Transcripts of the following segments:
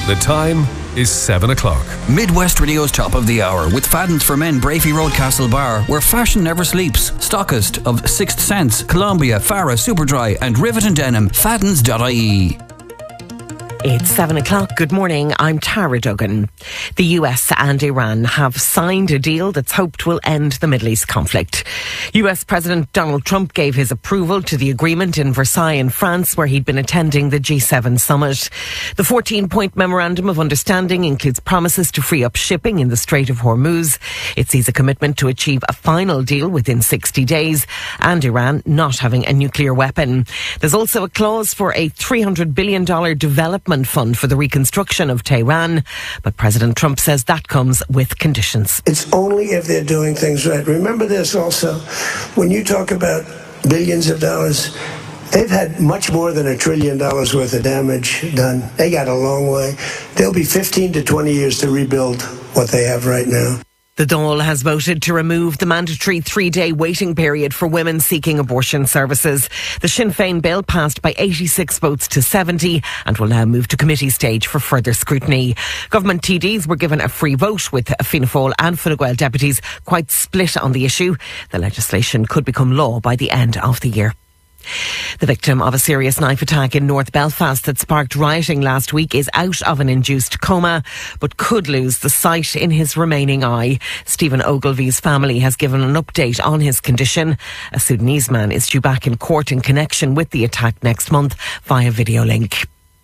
The time is 7 o'clock. Midwest Radio's top of the hour with Fadden's for Men, Brafey Road, Castlebar, where fashion never sleeps. Stockist of Sixth Sense, Columbia, Farah, Superdry and Rivet and Denim. Faddens.ie. It's 7 o'clock. Good morning. I'm Tara Duggan. The US and Iran have signed a deal that's hoped will end the Middle East conflict. US President Donald Trump gave his approval to the agreement in Versailles in France, where he'd been attending the G7 summit. The 14-point memorandum of understanding includes promises to free up shipping in the Strait of Hormuz. It sees a commitment to achieve a final deal within 60 days and Iran not having a nuclear weapon. There's also a clause for a $300 billion development fund for the reconstruction of Tehran, but President Trump says that comes with conditions. It's only if they're doing things right. Remember this also, when you talk about billions of dollars, they've had much more than $1 trillion worth of damage done. They got a long way. There'll be 15 to 20 years to rebuild what they have right now. The Dáil has voted to remove the mandatory 3-day waiting period for women seeking abortion services. The Sinn Féin bill passed by 86 votes to 70 and will now move to committee stage for further scrutiny. Government TDs were given a free vote, with Fianna Fáil and Fine Gael deputies quite split on the issue. The legislation could become law by the end of the year. The victim of a serious knife attack in North Belfast that sparked rioting last week is out of an induced coma, but could lose the sight in his remaining eye. Stephen Ogilvy's family has given an update on his condition. A Sudanese man is due back in court in connection with the attack next month via video link.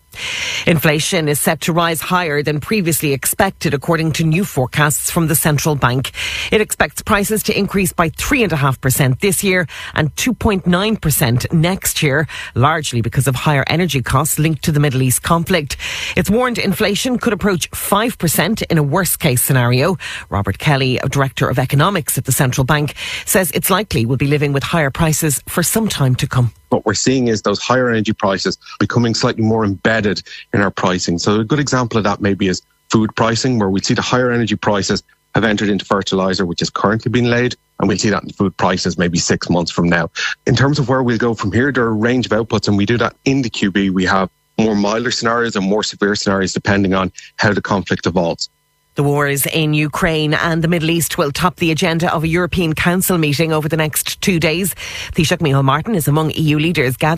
Inflation is set to rise higher than previously expected, according to new forecasts from the central bank. It expects prices to increase by 3.5% this year and 2.9% next year, largely because of higher energy costs linked to the Middle East conflict. It's warned inflation could approach 5% in a worst-case scenario. Robert Kelly, a director of economics at the central bank, says it's likely we'll be living with higher prices for some time to come. What we're seeing is those higher energy prices becoming slightly more embedded in our pricing. So a good example of that maybe is food pricing, where we see the higher energy prices have entered into fertiliser, which is currently being laid, and we'll see that in food prices maybe 6 months from now. In terms of where we'll go from here, there are a range of outputs, and we do that in the QB. We have more milder scenarios and more severe scenarios depending on how the conflict evolves. The wars in Ukraine and the Middle East will top the agenda of a European Council meeting over the next 2 days. Taoiseach Micheál Martin is among EU leaders gathered